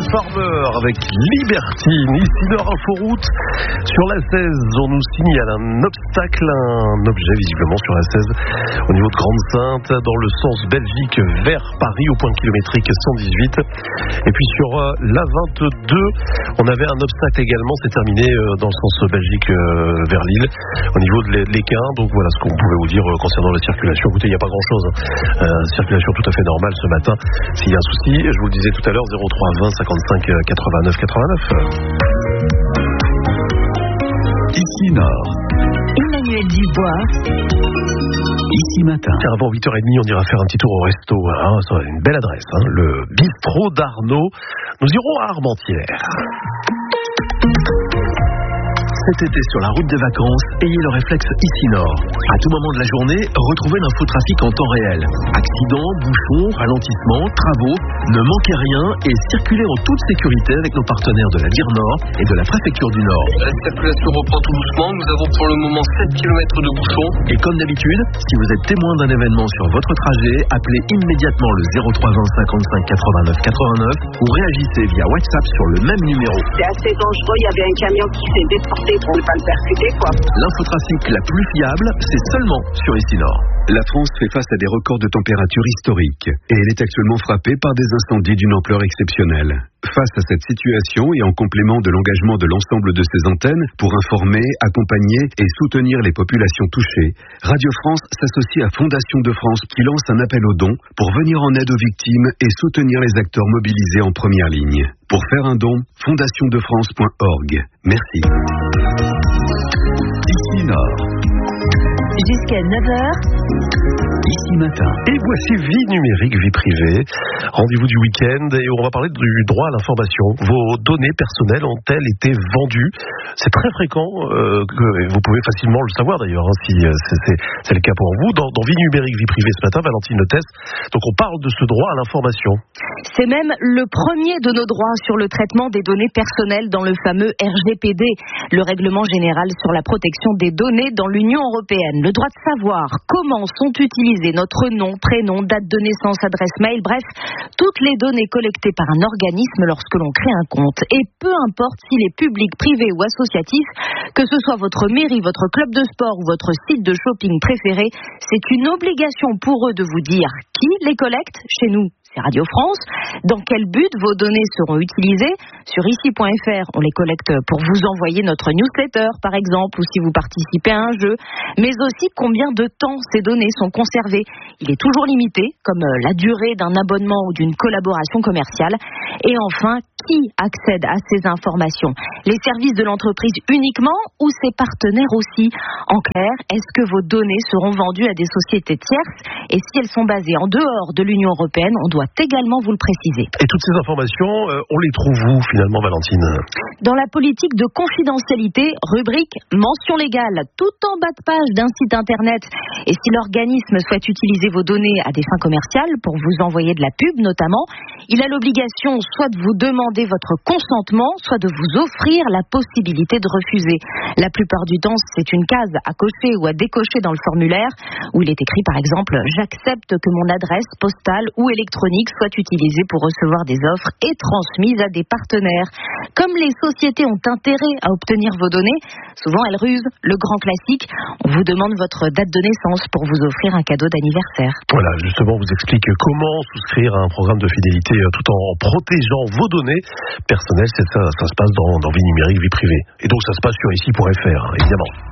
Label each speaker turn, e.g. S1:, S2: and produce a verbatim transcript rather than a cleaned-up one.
S1: Farmer avec Libertine. Ici leur inforoute sur l'A seize, on nous signale un obstacle, un objet visiblement sur l'A seize au niveau de Grande-Sainte dans le sens Belgique vers Paris au point kilométrique cent dix-huit. Et puis sur l'A vingt-deux, on avait un obstacle également, c'est terminé dans le sens Belgique vers Lille au niveau de l'Équin. Donc voilà ce qu'on pouvait vous dire concernant la circulation. Écoutez, il n'y a pas grand-chose. Euh, circulation tout à fait normale ce matin. S'il y a un souci, je vous le disais tout à l'heure, zéro trois vingt cinquante-cinq quatre-vingt-neuf quatre-vingt-neuf.
S2: Ici Nord.
S3: Emmanuel Dubois.
S2: Ici Matin.
S1: Tiens, avant huit heures trente, on ira faire un petit tour au resto. Hein. Ça, une belle adresse, hein. Le bistrot d'Arnaud. Nous irons à Armentières.
S2: Cet été sur la route des vacances, ayez le réflexe Ici Nord. À tout moment de la journée, retrouvez l'infotrafic en temps réel. Accidents, bouchons, ralentissements, travaux, ne manquez rien et circulez en toute sécurité avec nos partenaires de la D I R Nord et de la préfecture du Nord.
S4: La circulation reprend tout doucement, nous avons pour le moment sept kilomètres de bouchons.
S2: Et comme d'habitude, si vous êtes témoin d'un événement sur votre trajet, appelez immédiatement le zéro trois vingt cinquante-cinq quatre-vingt-neuf quatre-vingt-neuf ou réagissez via WhatsApp sur le même numéro.
S5: C'est assez dangereux, il y avait un camion qui s'est déporté pour ne pas le percuter, quoi.
S2: L'infotrafic la plus fiable, c'est seulement sur Ici Nord.
S6: La France fait face à des records de température historiques et elle est actuellement frappée par des incendies d'une ampleur exceptionnelle. Face à cette situation et en complément de l'engagement de l'ensemble de ses antennes pour informer, accompagner et soutenir les populations touchées, Radio France s'associe à Fondation de France qui lance un appel aux dons pour venir en aide aux victimes et soutenir les acteurs mobilisés en première ligne. Pour faire un don, fondation de france point org. Merci.
S2: Ici Nord.
S3: Jusqu'à neuf heures.
S2: Ici Matin.
S1: Et voici Vie numérique, vie privée. Rendez-vous du week-end et on va parler du droit à l'information. Vos données personnelles ont-elles été vendues? C'est très fréquent, euh, que vous pouvez facilement le savoir d'ailleurs, hein, si c'est, c'est, c'est le cas pour vous. Dans, dans Vie numérique, vie privée ce matin, Valentine Le Test. Donc on parle de ce droit à l'information.
S3: C'est même le premier de nos droits sur le traitement des données personnelles dans le fameux R G P D, le règlement général sur la protection des données dans l'Union européenne. Le droit de savoir comment sont utilisés notre nom, prénom, date de naissance, adresse mail, bref, toutes les données collectées par un organisme lorsque l'on crée un compte. Et peu importe s'il est public, privé ou associatif, que ce soit votre mairie, votre club de sport ou votre site de shopping préféré, c'est une obligation pour eux de vous dire qui les collecte. Chez nous, c'est Radio France. Dans quel but vos données seront utilisées? Sur ici point f r, on les collecte pour vous envoyer notre newsletter, par exemple, ou si vous participez à un jeu. Mais aussi combien de temps ces données sont conservées. Il est toujours limité, comme la durée d'un abonnement ou d'une collaboration commerciale. Et enfin, qui accède à ces informations? Les services de l'entreprise uniquement ou ses partenaires aussi? En clair, est-ce que vos données seront vendues à des sociétés tierces? Et si elles sont basées en dehors de l'Union européenne, on doit également vous le préciser.
S1: Et toutes ces informations, euh, on les trouve où finalement, Valentine?
S3: Dans la politique de confidentialité, rubrique mention légale, tout en bas de page d'un site internet. Et si l'organisme souhaite utiliser vos données à des fins commerciales, pour vous envoyer de la pub notamment, il a l'obligation soit de vous demander votre consentement, soit de vous offrir la possibilité de refuser. La plupart du temps, c'est une case à cocher ou à décocher dans le formulaire, où il est écrit par exemple « J'accepte que mon adresse postale ou électronique soit utilisée pour recevoir des offres et transmise à des partenaires ». Comme les sociétés ont intérêt à obtenir vos données, souvent elles rusent. Le grand classique, on vous demande votre date de naissance pour vous offrir un cadeau d'anniversaire.
S1: Voilà, justement, on vous explique comment souscrire à un programme de fidélité tout en protégeant vos données personnelles. C'est ça, ça se passe dans, dans Vie numérique, vie privée. Et donc ça se passe sur ici point f r, hein, évidemment.